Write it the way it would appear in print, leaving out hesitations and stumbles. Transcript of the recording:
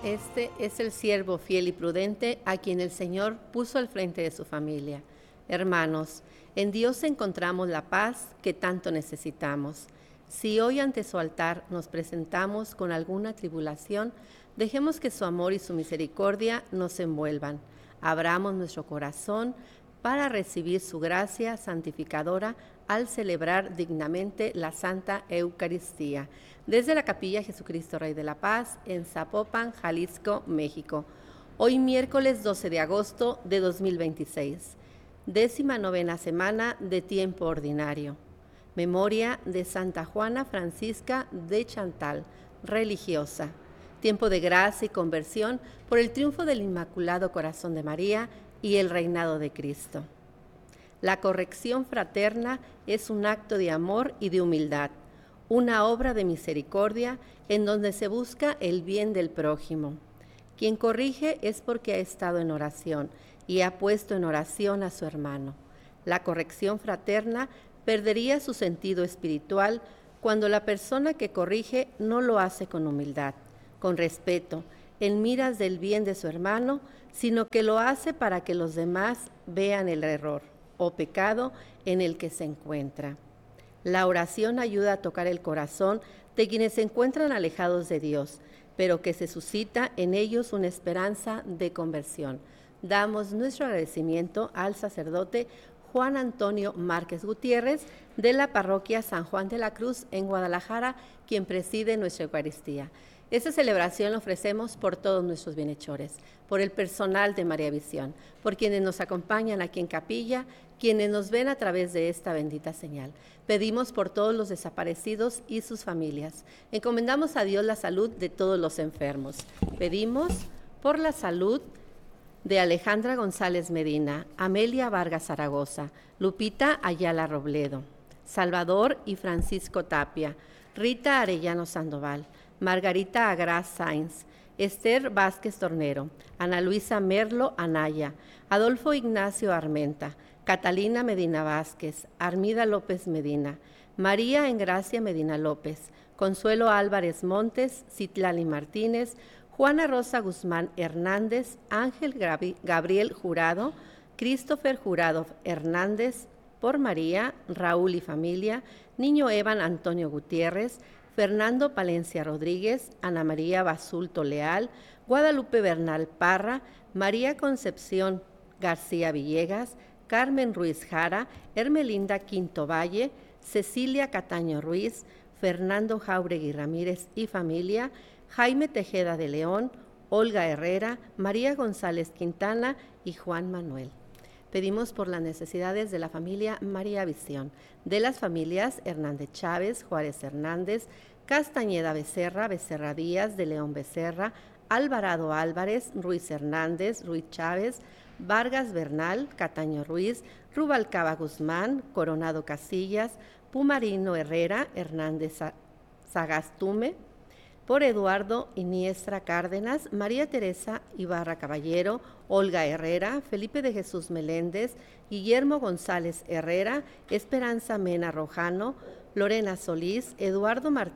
Este es el siervo fiel y prudente a quien el Señor puso al frente de su familia. Hermanos, en Dios encontramos la paz que tanto necesitamos. Si hoy ante su altar nos presentamos con alguna tribulación, dejemos que su amor y su misericordia nos envuelvan. Abramos nuestro corazón para recibir su gracia santificadora al celebrar dignamente la Santa Eucaristía. Desde la Capilla Jesucristo Rey de la Paz, en Zapopan, Jalisco, México. Hoy miércoles 12 de agosto de 2026, 19ª semana de tiempo ordinario. Memoria de Santa Juana Francisca de Chantal, religiosa. Tiempo de gracia y conversión por el triunfo del Inmaculado Corazón de María y el reinado de Cristo. La corrección fraterna es un acto de amor y de humildad, una obra de misericordia en donde se busca el bien del prójimo. Quien corrige es porque ha estado en oración y ha puesto en oración a su hermano. La corrección fraterna perdería su sentido espiritual cuando la persona que corrige no lo hace con humildad, con respeto, en miras del bien de su hermano, sino que lo hace para que los demás vean el error o pecado en el que se encuentra. La oración ayuda a tocar el corazón de quienes se encuentran alejados de Dios, pero que se suscita en ellos una esperanza de conversión. Damos nuestro agradecimiento al sacerdote Juan Antonio Márquez Gutiérrez de la parroquia San Juan de la Cruz en Guadalajara, quien preside nuestra Eucaristía. Esta celebración la ofrecemos por todos nuestros bienhechores, por el personal de María Visión, por quienes nos acompañan aquí en capilla, quienes nos ven a través de esta bendita señal. Pedimos por todos los desaparecidos y sus familias. Encomendamos a Dios la salud de todos los enfermos. Pedimos por la salud de Alejandra González Medina, Amelia Vargas Zaragoza, Lupita Ayala Robledo, Salvador y Francisco Tapia, Rita Arellano Sandoval, Margarita Agraz Sainz, Esther Vázquez Tornero, Ana Luisa Merlo Anaya, Adolfo Ignacio Armenta, Catalina Medina Vázquez, Armida López Medina, María Engracia Medina López, Consuelo Álvarez Montes, Citlali Martínez, Juana Rosa Guzmán Hernández, Ángel Gabriel Jurado, Christopher Jurado Hernández, por María, Raúl y familia, Niño Evan Antonio Gutiérrez, Fernando Palencia Rodríguez, Ana María Basulto Leal, Guadalupe Bernal Parra, María Concepción García Villegas, Carmen Ruiz Jara, Hermelinda Quinto Valle, Cecilia Cataño Ruiz, Fernando Jauregui Ramírez y familia, Jaime Tejeda de León, Olga Herrera, María González Quintana y Juan Manuel. Pedimos por las necesidades de la familia María Visión, de las familias Hernández Chávez, Juárez Hernández, Castañeda Becerra, Becerra Díaz, de León Becerra, Alvarado Álvarez, Ruiz Hernández, Ruiz Chávez, Vargas Bernal, Cataño Ruiz, Rubalcaba Guzmán, Coronado Casillas, Pumarino Herrera, Hernández Sagastume, por Eduardo Iniestra Cárdenas, María Teresa Ibarra Caballero, Olga Herrera, Felipe de Jesús Meléndez, Guillermo González Herrera, Esperanza Mena Rojano, Lorena Solís, Eduardo Martínez